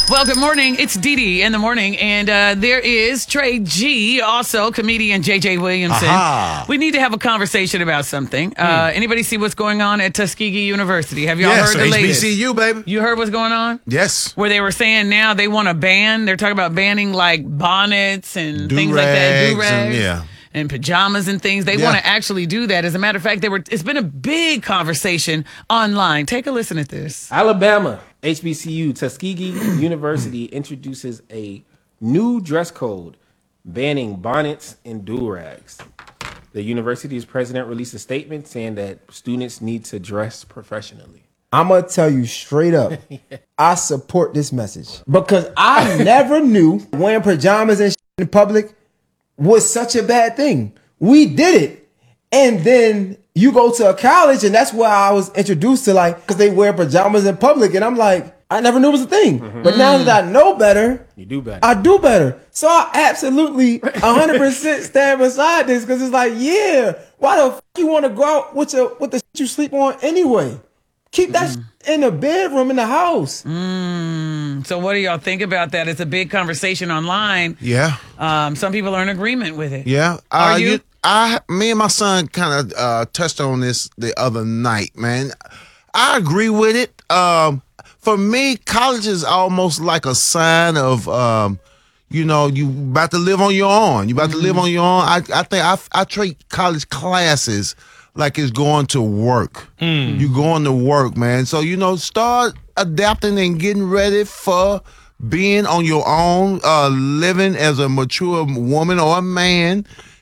Well, good morning. It's Dee Dee in the morning, and there is Trey G, also comedian JJ Williamson. Aha. We need to have a conversation about something. Anybody see what's going on at Tuskegee University? Have y'all Yes, heard the latest? HBCU, baby. You heard what's going on? Yes. Where they were saying now they want to ban, they're talking about banning like bonnets and things like that, do-rags. And pajamas and things. They want to actually do that. As a matter of fact, it's been a big conversation online. Take a listen at this. Alabama HBCU Tuskegee University introduces a new dress code banning bonnets and do-rags. The university's president released a statement saying that students need to dress professionally. I'm going to tell you straight up, I support this message because I never knew wearing pajamas and in public was such a bad thing. We did it. And then you go to a college and that's where I was introduced to because they wear pajamas in public. And I'm like, I never knew it was a thing. Mm-hmm. But now that I know better, you do better. I do better. So I absolutely 100% stand beside this because it's like, yeah, why the f you want to go out with the shit you sleep on anyway? Keep that in the bedroom in the house. So what do y'all think about that? It's a big conversation online. Yeah. Some people are in agreement with it. Yeah. Are you? Me and my son kind of touched on this the other night, man. I agree with it. For me, college is almost like a sign of, you about to live on your own. You about to live on your own. I think I treat college classes like it's going to work. You going to work, man. So, start adapting and getting ready for being on your own, living as a mature woman or a man.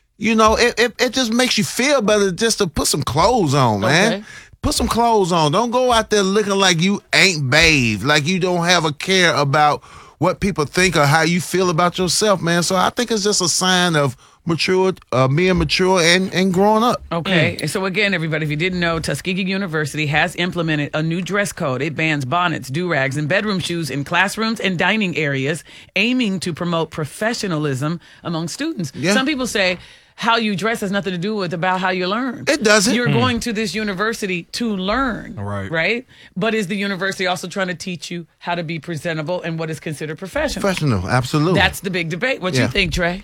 It just makes you feel better just to put some clothes on, man. Okay. Put some clothes on. Don't go out there looking like you ain't bathed, like you don't have a care about what people think or how you feel about yourself, man. So I think it's just a sign of being mature and growing up. Okay. And so again, everybody, if you didn't know, Tuskegee University has implemented a new dress code. It bans bonnets, do-rags, and bedroom shoes in classrooms and dining areas, aiming to promote professionalism among students. Yeah. Some people say how you dress has nothing to do with about how you learn. It doesn't. You're going to this university to learn. Right. But is the university also trying to teach you how to be presentable and what is considered professional? Professional, absolutely. That's the big debate. What you think, Trey?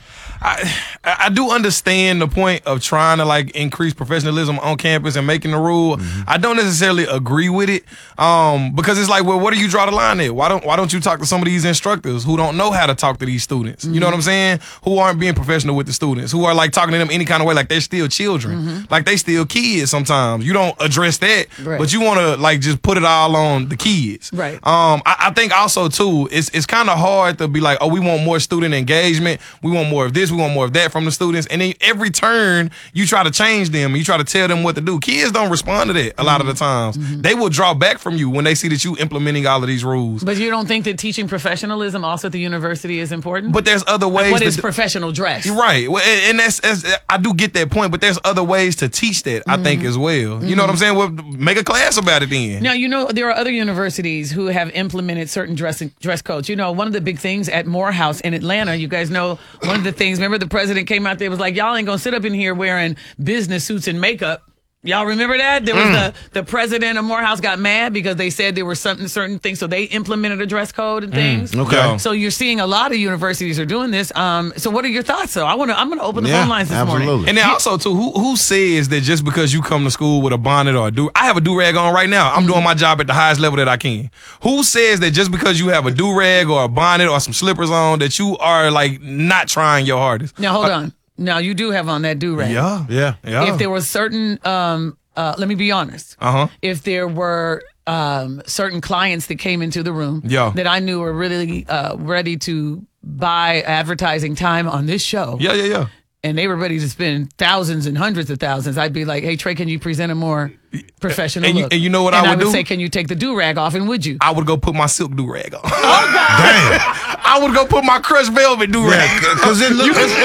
I do understand the point of trying to increase professionalism on campus and making the rule. I don't necessarily agree with it because it's like, well, where do you draw the line at? Why don't you talk to some of these instructors who don't know how to talk to these students? You know what I'm saying? Who aren't being professional with the students? Who are talking to them any kind of way like they're still children, like they still kids sometimes. You don't address that, but you want to just put it all on the kids. Right. I think also too, it's kind of hard to be like, oh, we want more student engagement. We want more of this. We want more of that from the students. And then every turn you try to change them. You try to tell them what to do. Kids don't respond to that a lot of the times. They will draw back from you when they see that you implementing all of these rules. But you don't think that teaching professionalism also at the university is important? But there's other ways. What is professional dress? Right. Well, and that's I do get that point, but there's other ways to teach that, I think, as well. You know what I'm saying? Well, make a class about it then. Now, there are other universities who have implemented certain dress codes. One of the big things at Morehouse in Atlanta, you guys know, one of the things, remember the president came out there and was like, y'all ain't going to sit up in here wearing business suits and makeup. Y'all remember that? There was the president of Morehouse got mad because they said there were certain things, so they implemented a dress code and things. Okay. So you're seeing a lot of universities are doing this. So what are your thoughts, though? I'm going to open the phone lines this morning. And then also, too, who says that just because you come to school with a bonnet or I have a do-rag on right now, I'm doing my job at the highest level that I can. Who says that just because you have a do-rag or a bonnet or some slippers on that you are, not trying your hardest? Now, hold on. Now, you do have on that do-rag. Yeah. If there was certain, let me be honest. If there were certain clients that came into the room that I knew were really ready to buy advertising time on this show. Yeah. And they were ready to spend thousands and hundreds of thousands. I'd be like, hey, Trey, can you present a more professional look? And you know what I would do? would say, can you take the do-rag off, and would you? I would go put my silk do-rag on. Oh, God. Damn. I would go put my crushed velvet do-rag. Because it looks